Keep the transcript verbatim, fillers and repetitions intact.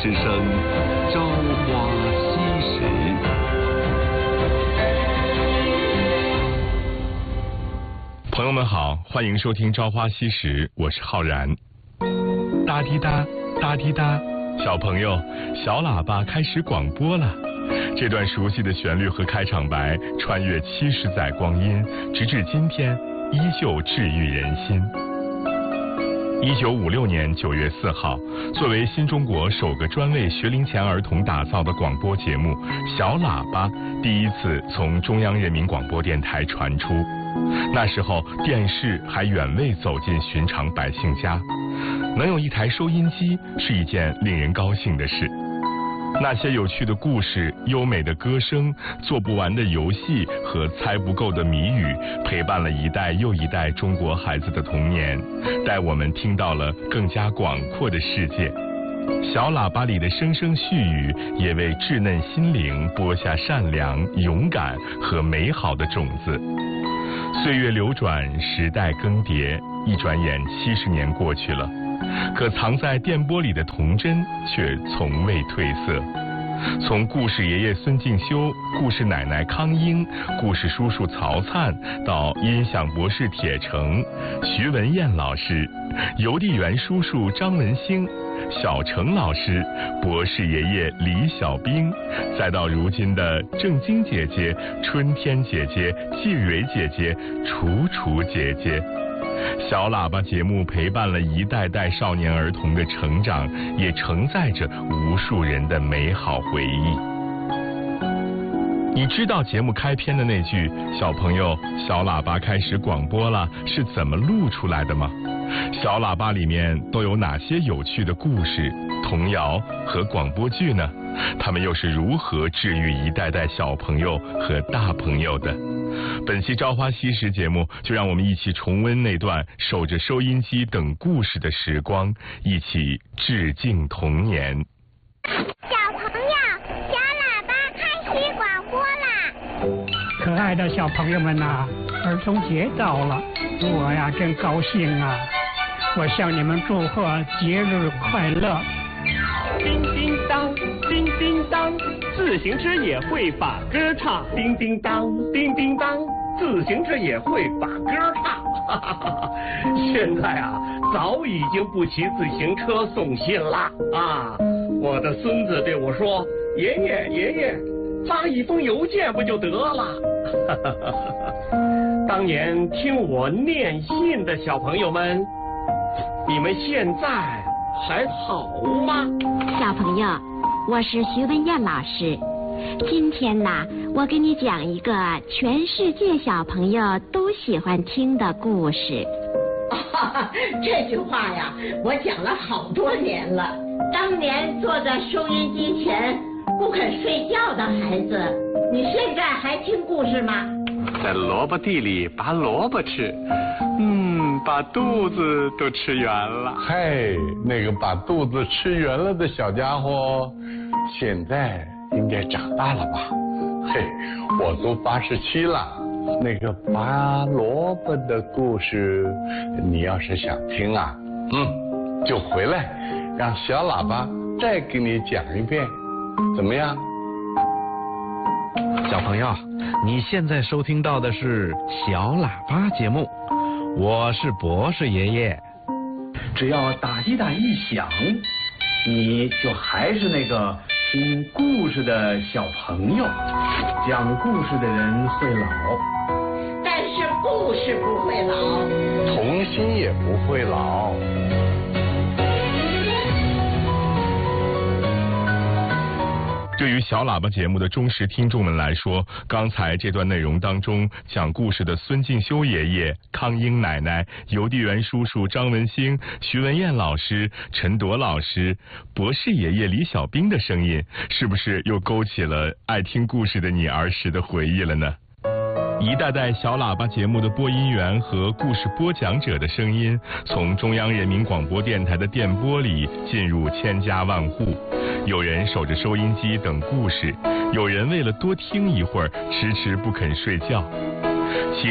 之声《朝花夕拾》。 朋友们好，欢迎收听《朝花夕拾》，我是浩然。哒滴哒，哒滴哒，小朋友，小喇叭开始广播了。这段熟悉的旋律和开场白，穿越七十载光阴，直至今天，依旧治愈人心。一九五六年九月四号，作为新中国首个专为学龄前儿童打造的广播节目《小喇叭》第一次从中央人民广播电台传出。那时候电视还远未走进寻常百姓家，能有一台收音机是一件令人高兴的事。那些有趣的故事、优美的歌声、做不完的游戏和猜不够的谜语，陪伴了一代又一代中国孩子的童年，带我们听到了更加广阔的世界。小喇叭里的声声絮语，也为稚嫩心灵播下善良、勇敢和美好的种子。岁月流转，时代更迭，一转眼七十年过去了。可藏在电波里的童真却从未褪色。从故事爷爷孙敬修、故事奶奶康英、故事叔叔曹灿，到音响博士铁成、徐文燕老师、邮递员叔叔张文兴、小程老师、博士爷爷李小兵，再到如今的正晶姐姐、春天姐姐、静蕊姐姐、楚楚姐姐。小喇叭节目陪伴了一代代少年儿童的成长，也承载着无数人的美好回忆。你知道节目开篇的那句“小朋友，小喇叭开始广播了”是怎么录出来的吗？小喇叭里面都有哪些有趣的故事、童谣和广播剧呢？他们又是如何治愈一代代小朋友和大朋友的？本期《朝花夕拾》节目，就让我们一起重温那段守着收音机等故事的时光，一起致敬童年。 小朋友，小喇叭开始广播啦！ 可爱的小朋友们呐、啊，儿童节到了，我呀真高兴啊！我向你们祝贺节日快乐。 叮叮当，叮叮当，自行车也会把歌唱。叮叮当，叮叮当，自行车也会把歌唱。哈哈哈！现在啊，早已经不骑自行车送信了啊！我的孙子对我说：“爷爷，爷爷，发一封邮件不就得了？”哈哈哈哈！当年听我念信的小朋友们，你们现在还好吗？ 小朋友，我是徐文燕老师。今天呢，我给你讲一个全世界小朋友都喜欢听的故事。 啊、这句话呀，我讲了好多年了。当年坐在收音机前不肯睡觉的孩子，你现在还听故事吗？ 在萝卜地里拔萝卜吃，嗯，把肚子都吃圆了。 嗨，那个把肚子吃圆了的小家伙，现在应该长大了吧？嘿，我都八十七了。那个拔萝卜的故事，你要是想听啊，嗯，就回来，让小喇叭再给你讲一遍，怎么样？ 小朋友，你现在收听到的是小喇叭节目，我是博士爷爷。 只要打滴答一响，你就还是那个听故事的小朋友。讲故事的人会老， 但是故事不会老， 童心也不会老。 对于小喇叭节目的忠实听众们来说，刚才这段内容当中讲故事的孙敬修爷爷、康英奶奶、邮递员叔叔张文兴、徐文燕老师、陈铎老师、博士爷爷李小兵的声音，是不是又勾起了爱听故事的你儿时的回忆了呢？一代代小喇叭节目的播音员和故事播讲者的声音，从中央人民广播电台的电波里进入千家万户。有人守着收音机等故事，有人为了多听一会儿迟迟不肯睡觉。